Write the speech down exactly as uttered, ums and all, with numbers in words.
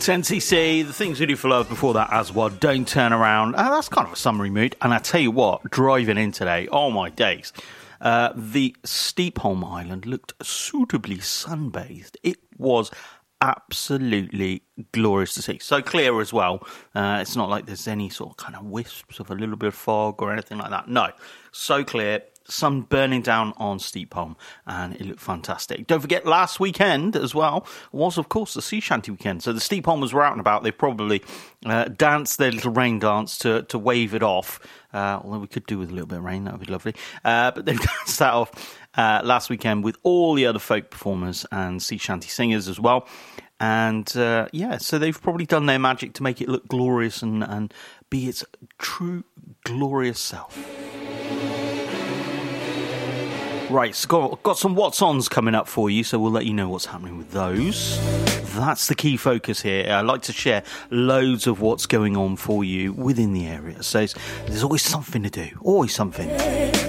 ten C C, The Things We Do for Love, before that as well, Don't Turn Around. Uh, that's kind of a summery mood. And I tell you what, driving in today, oh my days, uh, the Steepholm Island looked suitably sunbathed. It was absolutely glorious to see. So clear as well. Uh, it's not like there's any sort of kind of wisps of a little bit of fog or anything like that. No, so clear. Sun burning down on Steepholm, and it looked fantastic. Don't forget, last weekend as well was, of course, the sea shanty weekend. So the Steepholmers were out and about. They probably uh, danced their little rain dance to, to wave it off. Uh, although we could do with a little bit of rain, that would be lovely. Uh, but they've danced that off uh, last weekend with all the other folk performers and sea shanty singers as well. And uh, yeah, so they've probably done their magic to make it look glorious and, and be its true glorious self. Right, so got, got some what's-ons coming up for you, so we'll let you know what's happening with those. That's the key focus here. I like to share loads of what's going on for you within the area. So there's always something to do, always something.